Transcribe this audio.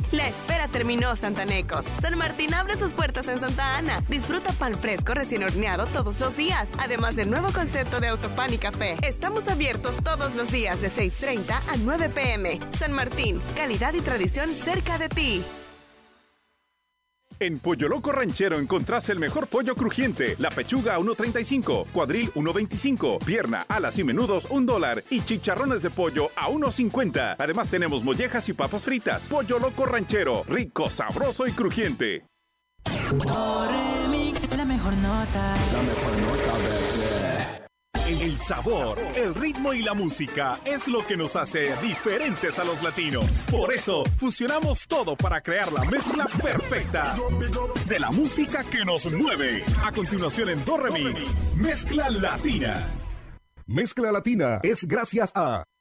La espera terminó, santanecos. San Martín abre sus puertas en Santa Ana. Disfruta pan fresco recién horneado todos los días, además del nuevo concepto de autopan y café. Estamos abiertos todos los días de 6:30 a 9 p.m. San Martín, calidad y tradición cerca de ti. En Pollo Loco Ranchero encontrás el mejor pollo crujiente. La pechuga a $1.35, cuadril $1.25, pierna, alas y menudos $1 y chicharrones de pollo a $1.50. Además tenemos mollejas y papas fritas. Pollo Loco Ranchero, rico, sabroso y crujiente. Remix, la mejor nota. La mejor nota, bebé. El sabor, el ritmo y la música es lo que nos hace diferentes a los latinos. Por eso, fusionamos todo para crear la mezcla perfecta de la música que nos mueve. A continuación en Do Remix, Mezcla Latina. Mezcla Latina es gracias a